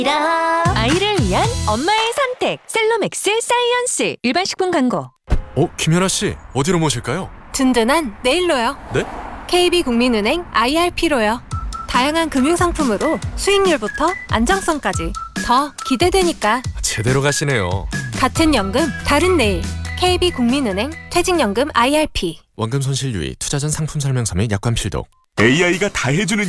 아이를 위한 엄마의 선택 셀로맥스 사이언스. 일반 식품 광고. 김연아 씨, 어디로 모실까요? 든든한 내일로요. 네? KB국민은행 IRP로요. 다양한 금융상품으로 수익률부터 안정성까지 더 기대되니까. 제대로 가시네요. 같은 연금 다른 내일. KB국민은행 퇴직연금 IRP. 원금 손실 유의, 투자 전 상품 설명서 및 약관 필독. AI가 다 해주는